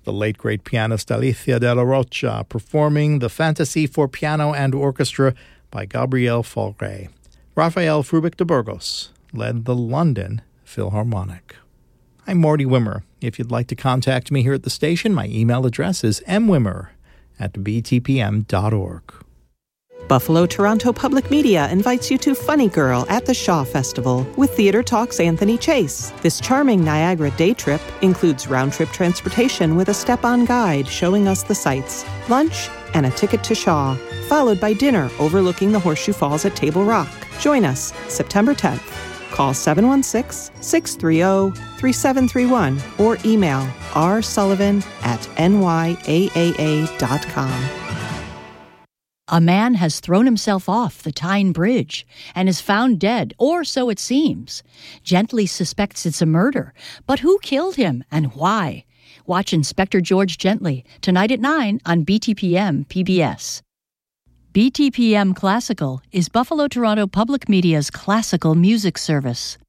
the late great pianist Alicia de la Rocha, performing the Fantasy for Piano and Orchestra by Gabriel Fauré. Rafael Frubic de Burgos led the London Philharmonic. I'm Marty Wimmer. If you'd like to contact me here at the station, my email address is mwimmer@btpm.org. Buffalo Toronto Public Media invites you to Funny Girl at the Shaw Festival with Theatre Talk's Anthony Chase. This charming Niagara day trip includes round-trip transportation with a step-on guide showing us the sights, lunch, and a ticket to Shaw, followed by dinner overlooking the Horseshoe Falls at Table Rock. Join us September 10th. Call 716-630-3731 or email rsullivan@nyaaa.com. A man has thrown himself off the Tyne Bridge and is found dead, or so it seems. Gently suspects it's a murder, but who killed him and why? Watch Inspector George Gently tonight at 9 on BTPM PBS. BTPM Classical is Buffalo Toronto Public Media's classical music service.